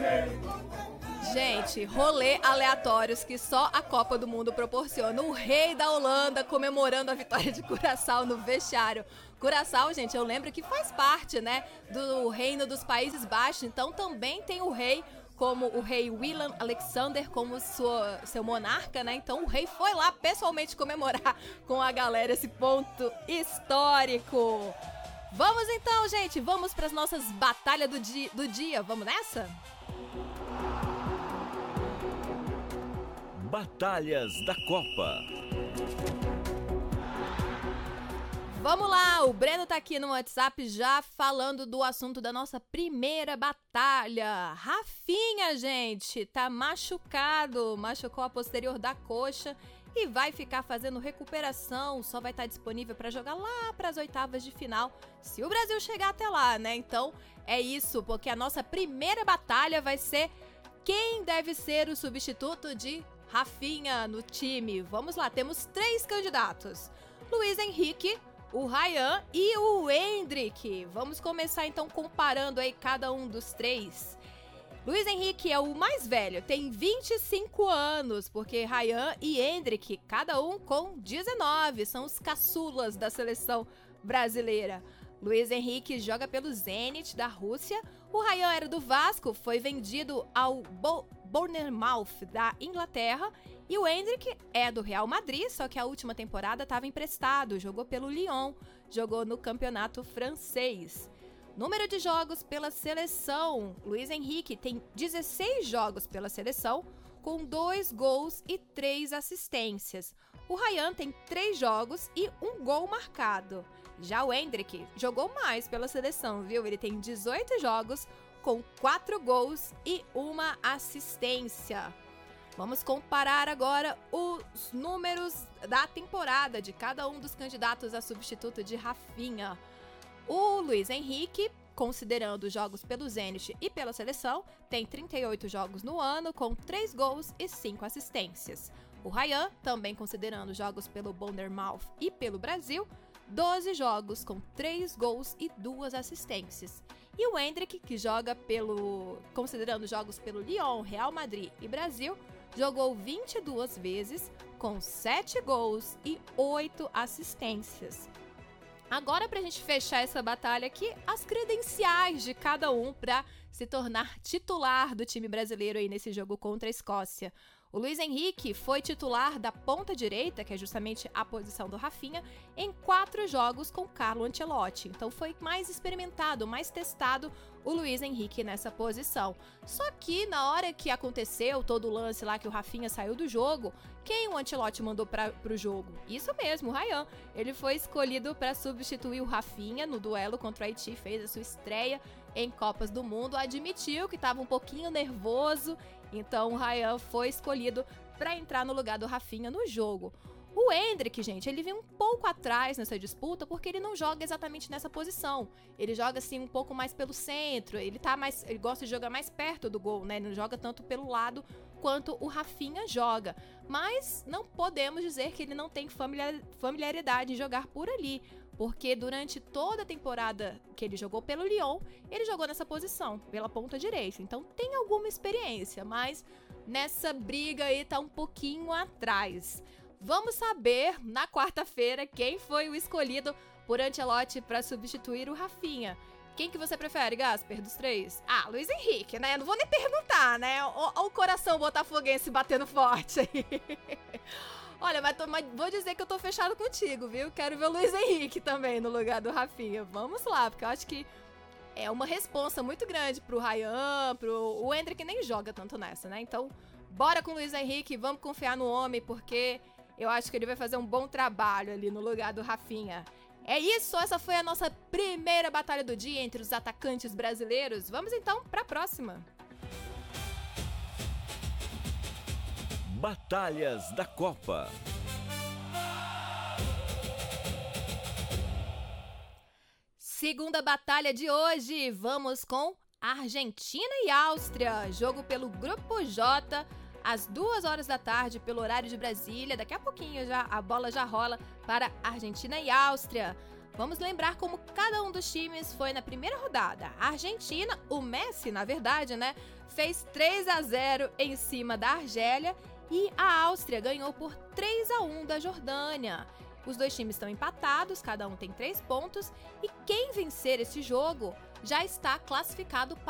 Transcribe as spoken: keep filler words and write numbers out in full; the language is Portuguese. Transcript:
Gente, rolê aleatórios que só a Copa do Mundo proporciona. O rei da Holanda comemorando a vitória de Curaçao no vestiário. Curaçao, gente, eu lembro que faz parte, né, do reino dos Países Baixos. Então também tem o rei como o rei Willem Alexander como sua, seu monarca, né? Então o rei foi lá pessoalmente comemorar com a galera esse ponto histórico. Vamos então, gente, vamos para as nossas batalhas do, di- do dia. Vamos nessa? Batalhas da Copa. Vamos lá, o Breno tá aqui no WhatsApp já falando do assunto da nossa primeira batalha. Rafinha, gente, tá machucado, machucou a posterior da coxa e vai ficar fazendo recuperação, só vai estar disponível para jogar lá para as oitavas de final, se o Brasil chegar até lá, né? Então é isso, porque a nossa primeira batalha vai ser quem deve ser o substituto de Rafinha no time. Vamos lá, temos três candidatos: Luiz Henrique, o Ryan e o Endrick. Vamos começar então comparando aí cada um dos três. Luiz Henrique é o mais velho, tem vinte e cinco anos, porque Ryan e Endrick, cada um com dezenove, são os caçulas da seleção brasileira. Luiz Henrique joga pelo Zenit da Rússia, o Ryan era do Vasco, foi vendido ao Bo- Bournemouth da Inglaterra, e o Endrick é do Real Madrid, só que a última temporada estava emprestado, jogou pelo Lyon, jogou no campeonato francês. Número de jogos pela seleção: Luiz Henrique tem dezesseis jogos pela seleção, com dois gols e três assistências. O Ryan tem três jogos e um gol marcado. Já o Endrick jogou mais pela seleção, viu? Ele tem dezoito jogos, com quatro gols e uma assistência. Vamos comparar agora os números da temporada de cada um dos candidatos a substituto de Rafinha. O Luiz Henrique, considerando jogos pelo Zenit e pela seleção, tem trinta e oito jogos no ano, com três gols e cinco assistências. O Ryan, também considerando jogos pelo Bournemouth e pelo Brasil, doze jogos com três gols e duas assistências. E o Endrick, que joga pelo, considerando jogos pelo Lyon, Real Madrid e Brasil, jogou vinte e duas vezes com sete gols e oito assistências. Agora, pra gente fechar essa batalha aqui, as credenciais de cada um para se tornar titular do time brasileiro aí nesse jogo contra a Escócia. O Luiz Henrique foi titular da ponta direita, que é justamente a posição do Rafinha, em quatro jogos com Carlo Ancelotti. Então foi mais experimentado, mais testado o Luiz Henrique nessa posição. Só que na hora que aconteceu todo o lance lá que o Rafinha saiu do jogo, quem o Ancelotti mandou para o jogo? Isso mesmo, o Ryan. Ele foi escolhido para substituir o Rafinha no duelo contra o Haiti, fez a sua estreia em Copas do Mundo, admitiu que estava um pouquinho nervoso, então o Ryan foi escolhido para entrar no lugar do Rafinha no jogo. O Endrick, gente, ele vem um pouco atrás nessa disputa porque ele não joga exatamente nessa posição. Ele joga assim um pouco mais pelo centro, ele tá mais, ele gosta de jogar mais perto do gol, né? Ele não joga tanto pelo lado quanto o Rafinha joga. Mas não podemos dizer que ele não tem familiar, familiaridade em jogar por ali, porque durante toda a temporada que ele jogou pelo Lyon, ele jogou nessa posição, pela ponta direita. Então tem alguma experiência, mas nessa briga aí tá um pouquinho atrás. Vamos saber na quarta-feira quem foi o escolhido por Ancelotti para substituir o Rafinha. Quem que você prefere, Gasper, dos três? Ah, Luiz Henrique, né? Não vou nem perguntar, né? Olha o coração botafoguense batendo forte aí. Olha, mas, tô, mas vou dizer que eu tô fechado contigo, viu? Quero ver o Luiz Henrique também no lugar do Rafinha. Vamos lá, porque eu acho que é uma responsa muito grande pro Ryan, pro... O Endrick nem joga tanto nessa, né? Então, bora com o Luiz Henrique, vamos confiar no homem, porque eu acho que ele vai fazer um bom trabalho ali no lugar do Rafinha. É isso, essa foi a nossa primeira batalha do dia entre os atacantes brasileiros. Vamos então para a próxima. Batalhas da Copa. Segunda batalha de hoje, vamos com Argentina e Áustria. Jogo pelo Grupo J, às duas horas da tarde, pelo horário de Brasília. Daqui a pouquinho já a bola já rola para Argentina e Áustria. Vamos lembrar como cada um dos times foi na primeira rodada. A Argentina, o Messi, na verdade, né, fez três a zero em cima da Argélia e a Áustria ganhou por três a um da Jordânia. Os dois times estão empatados, cada um tem três pontos, e quem vencer esse jogo já está classificado para